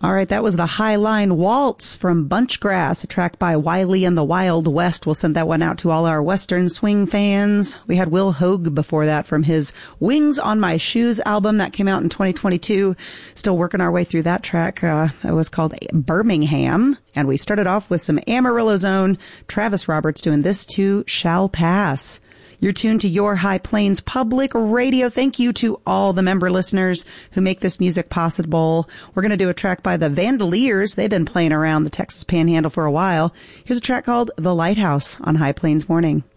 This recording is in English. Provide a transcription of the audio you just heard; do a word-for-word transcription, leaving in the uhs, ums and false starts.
All right, that was the High Line Waltz from Bunchgrass, a track by Wiley and the Wild West. We'll send that one out to all our Western swing fans. We had Will Hoge before that from his Wings on My Shoes album that came out in twenty twenty-two. Still working our way through that track. Uh, that was called Birmingham. And we started off with some Amarillo's own Travis Roberts doing This Too Shall Pass. You're tuned to Your High Plains Public Radio. Thank you to all the member listeners who make this music possible. We're going to do a track by the Vandaliers. They've been playing around the Texas Panhandle for a while. Here's a track called The Lighthouse on High Plains Morning.